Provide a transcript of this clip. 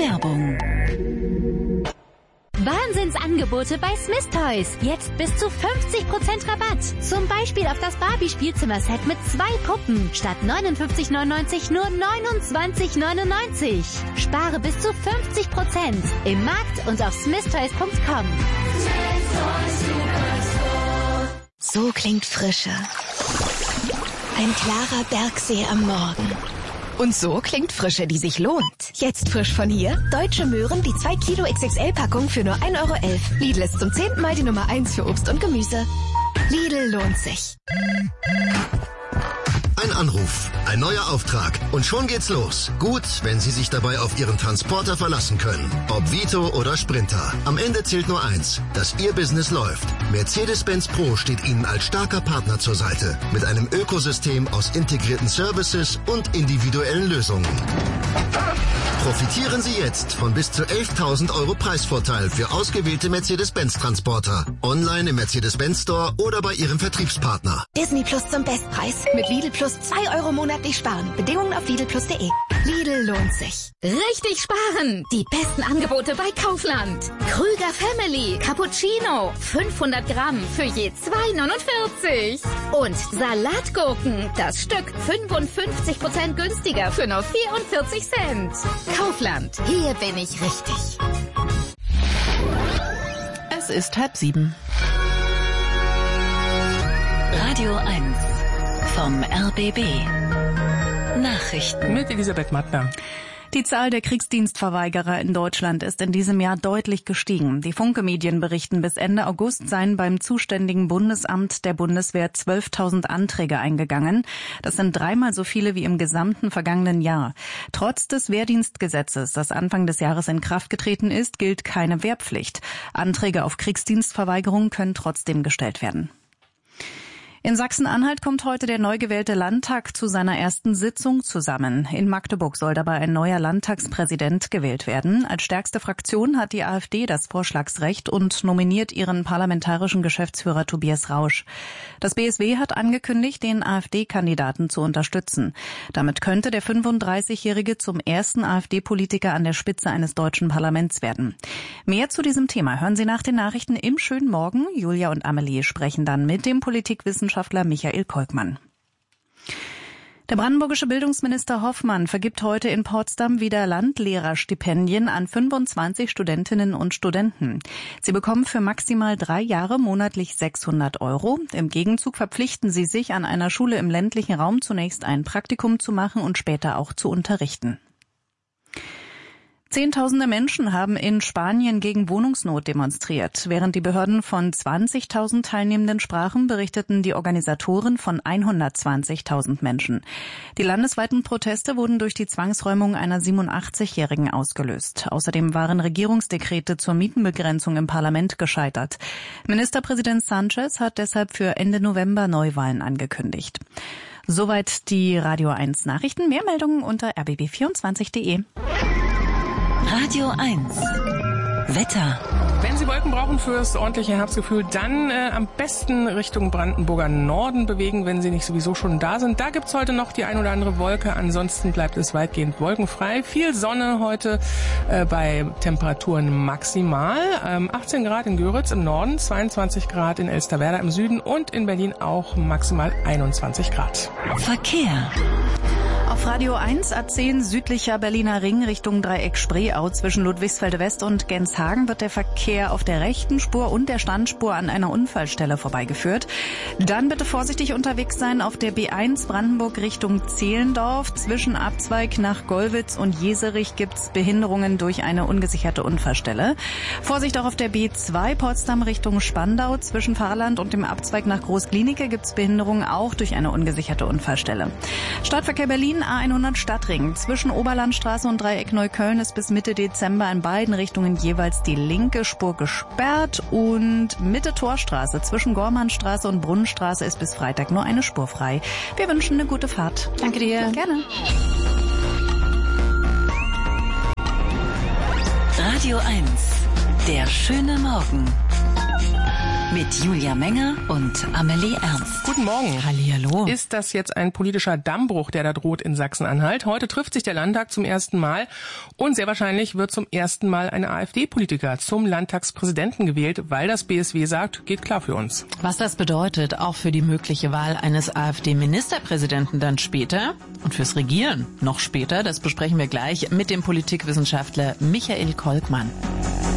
Werbung. Wahnsinnsangebote bei Smith Toys. Jetzt bis zu 50% Rabatt. Zum Beispiel auf das Barbie-Spielzimmerset mit 2 Puppen. Statt 59,99 nur 29,99. Spare bis zu 50% im Markt und auf smithtoys.com. So klingt Frische. Ein klarer Bergsee am Morgen. Und so klingt Frische, die sich lohnt. Jetzt frisch von hier. Deutsche Möhren, die 2 Kilo XXL-Packung für nur 1,11 €. Lidl ist zum 10. Mal die Nummer 1 für Obst und Gemüse. Lidl lohnt sich. Ein Anruf, ein neuer Auftrag und schon geht's los. Gut, wenn Sie sich dabei auf Ihren Transporter verlassen können. Ob Vito oder Sprinter. Am Ende zählt nur eins, dass Ihr Business läuft. Mercedes-Benz Pro steht Ihnen als starker Partner zur Seite. Mit einem Ökosystem aus integrierten Services und individuellen Lösungen. Profitieren Sie jetzt von bis zu 11.000 € Preisvorteil für ausgewählte Mercedes-Benz-Transporter. Online im Mercedes-Benz Store oder bei Ihrem Vertriebspartner. Disney Plus zum Bestpreis. Mit Lidl Plus 2 € monatlich sparen. Bedingungen auf lidlplus.de. Lidl lohnt sich. Richtig sparen! Die besten Angebote bei Kaufland. Krüger Family Cappuccino 500 Gramm für je 2,49. Und Salatgurken, das Stück 55% günstiger für nur 44 Cent. Kaufland, hier bin ich richtig. Es ist 6:30. Radio 1 vom RBB. Nachrichten Mit Elisabeth Mattner. Die Zahl der Kriegsdienstverweigerer in Deutschland ist in diesem Jahr deutlich gestiegen. Die Funke-Medien berichten, bis Ende August seien beim zuständigen Bundesamt der Bundeswehr 12.000 Anträge eingegangen. Das sind 3-mal so viele wie im gesamten vergangenen Jahr. Trotz des Wehrdienstgesetzes, das Anfang des Jahres in Kraft getreten ist, gilt keine Wehrpflicht. Anträge auf Kriegsdienstverweigerung können trotzdem gestellt werden. In Sachsen-Anhalt kommt heute der neu gewählte Landtag zu seiner ersten Sitzung zusammen. In Magdeburg soll dabei ein neuer Landtagspräsident gewählt werden. Als stärkste Fraktion hat die AfD das Vorschlagsrecht und nominiert ihren parlamentarischen Geschäftsführer Tobias Rausch. Das BSW hat angekündigt, den AfD-Kandidaten zu unterstützen. Damit könnte der 35-Jährige zum ersten AfD-Politiker an der Spitze eines deutschen Parlaments werden. Mehr zu diesem Thema hören Sie nach den Nachrichten im schönen Morgen. Julia und Amelie sprechen dann mit dem Politikwissenschaftler Michael Kolkmann. Der brandenburgische Bildungsminister Hoffmann vergibt heute in Potsdam wieder Landlehrerstipendien an 25 Studentinnen und Studenten. Sie bekommen für maximal 3 Jahre monatlich 600 €. Im Gegenzug verpflichten sie sich, an einer Schule im ländlichen Raum zunächst ein Praktikum zu machen und später auch zu unterrichten. Zehntausende Menschen haben in Spanien gegen Wohnungsnot demonstriert. Während die Behörden von 20.000 Teilnehmenden sprachen, berichteten die Organisatoren von 120.000 Menschen. Die landesweiten Proteste wurden durch die Zwangsräumung einer 87-Jährigen ausgelöst. Außerdem waren Regierungsdekrete zur Mietenbegrenzung im Parlament gescheitert. Ministerpräsident Sánchez hat deshalb für Ende November Neuwahlen angekündigt. Soweit die Radio 1 Nachrichten. Mehr Meldungen unter rbb24.de. Radio 1 Wetter. Wenn Sie Wolken brauchen fürs ordentliche Herbstgefühl, dann am besten Richtung Brandenburger Norden bewegen, wenn Sie nicht sowieso schon da sind. Da gibt's heute noch die ein oder andere Wolke. Ansonsten bleibt es weitgehend wolkenfrei. Viel Sonne heute bei Temperaturen maximal. 18 Grad in Göritz im Norden, 22 Grad in Elsterwerda im Süden und in Berlin auch maximal 21 Grad. Verkehr. Auf Radio 1 A10 südlicher Berliner Ring Richtung Dreieck Spreeau zwischen Ludwigsfelde West und Genshagen wird der Verkehr auf der rechten Spur und der Standspur an einer Unfallstelle vorbeigeführt. Dann bitte vorsichtig unterwegs sein auf der B1 Brandenburg Richtung Zehlendorf. Zwischen Abzweig nach Gollwitz und Jeserich gibt's Behinderungen durch eine ungesicherte Unfallstelle. Vorsicht auch auf der B2 Potsdam Richtung Spandau. Zwischen Fahrland und dem Abzweig nach Großklinike gibt's Behinderungen auch durch eine ungesicherte Unfallstelle. Stadtverkehr Berlin A100 Stadtring. Zwischen Oberlandstraße und Dreieck Neukölln ist bis Mitte Dezember in beiden Richtungen jeweils die linke Spur gesperrt und Mitte Torstraße zwischen Gormannstraße und Brunnenstraße ist bis Freitag nur eine Spur frei. Wir wünschen eine gute Fahrt. Danke dir. Gerne. Radio 1 Der schöne Morgen. Mit Julia Menger und Amelie Ernst. Guten Morgen. Hallihallo. Ist das jetzt ein politischer Dammbruch, der da droht in Sachsen-Anhalt? Heute trifft sich der Landtag zum ersten Mal und sehr wahrscheinlich wird zum ersten Mal ein AfD-Politiker zum Landtagspräsidenten gewählt, weil das BSW sagt, geht klar für uns. Was das bedeutet, auch für die mögliche Wahl eines AfD-Ministerpräsidenten dann später und fürs Regieren noch später, das besprechen wir gleich mit dem Politikwissenschaftler Michael Kolkmann.